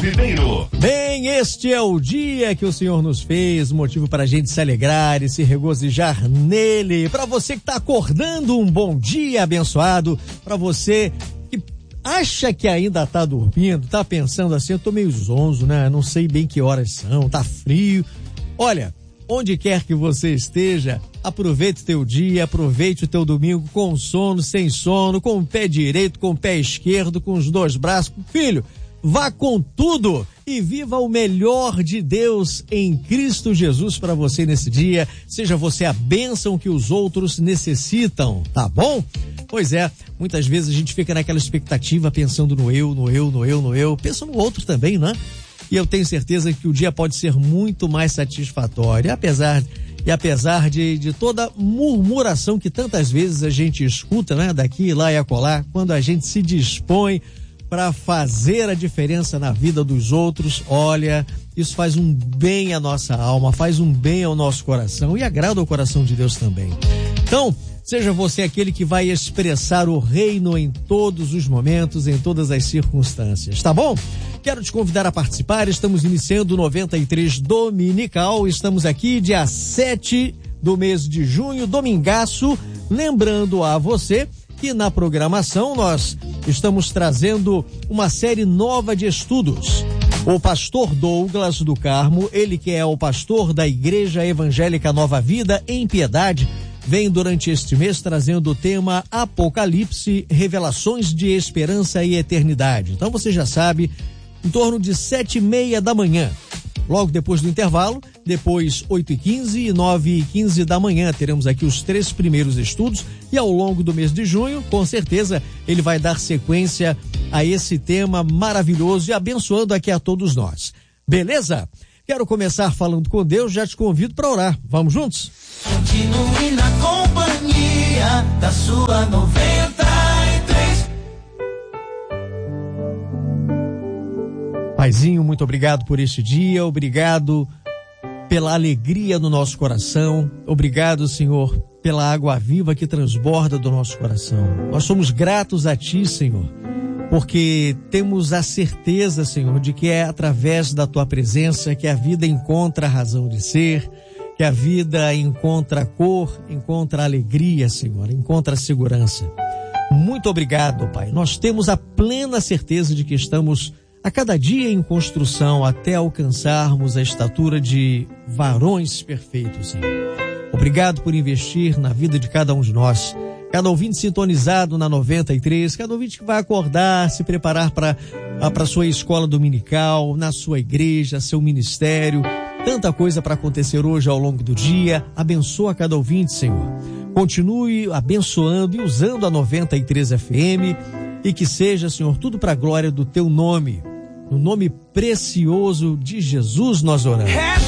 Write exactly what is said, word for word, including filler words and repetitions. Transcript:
Videiro. Bem, este é o dia que o Senhor nos fez, motivo para a gente se alegrar e se regozijar nele. Para você que está acordando, um bom dia abençoado. Para você que acha que ainda está dormindo, está pensando assim, eu tô meio zonzo, né? Não sei bem que horas são, tá frio. Olha, onde quer que você esteja, aproveite o teu dia, aproveite o teu domingo com sono, sem sono, com o pé direito, com o pé esquerdo, com os dois braços. Filho, vá com tudo e viva o melhor de Deus em Cristo Jesus para você nesse dia. Seja você a bênção que os outros necessitam, tá bom? Pois é, muitas vezes a gente fica naquela expectativa pensando no eu, no eu, no eu, no eu. Pensa no outro também, né? E eu tenho certeza que o dia pode ser muito mais satisfatório. E apesar, e apesar de, de toda murmuração que tantas vezes a gente escuta, né? Daqui, lá e acolá, quando a gente se dispõe para fazer a diferença na vida dos outros, olha, isso faz um bem à nossa alma, faz um bem ao nosso coração e agrada o coração de Deus também. Então, seja você aquele que vai expressar o reino em todos os momentos, em todas as circunstâncias, tá bom? Quero te convidar a participar, estamos iniciando o noventa e três Dominical, estamos aqui dia sete do mês de junho, domingaço, lembrando a você que na programação nós estamos trazendo uma série nova de estudos. O pastor Douglas do Carmo, ele que é o pastor da Igreja Evangélica Nova Vida em Piedade, vem durante este mês trazendo o tema Apocalipse, Revelações de Esperança e Eternidade. Então você já sabe, em torno de sete e meia da manhã. Logo depois do intervalo, depois oito e quinze e nove e quinze da manhã, teremos aqui os três primeiros estudos e ao longo do mês de junho, com certeza, ele vai dar sequência a esse tema maravilhoso e abençoando aqui a todos nós. Beleza? Quero começar falando com Deus, já te convido para orar. Vamos juntos? Continue na companhia da sua noventa e três. Paizinho, muito obrigado por este dia, obrigado pela alegria no nosso coração, obrigado, Senhor, pela água viva que transborda do nosso coração. Nós somos gratos a Ti, Senhor, porque temos a certeza, Senhor, de que é através da Tua presença que a vida encontra a razão de ser, que a vida encontra cor, encontra alegria, Senhor, encontra segurança. Muito obrigado, Pai. Nós temos a plena certeza de que estamos a cada dia em construção até alcançarmos a estatura de varões perfeitos, Senhor. Obrigado por investir na vida de cada um de nós. Cada ouvinte sintonizado na noventa e três, cada ouvinte que vai acordar, se preparar para a sua escola dominical, na sua igreja, seu ministério. Tanta coisa para acontecer hoje ao longo do dia. Abençoa cada ouvinte, Senhor. Continue abençoando e usando a noventa e três F M e que seja, Senhor, tudo para a glória do Teu nome. No nome precioso de Jesus nós oramos.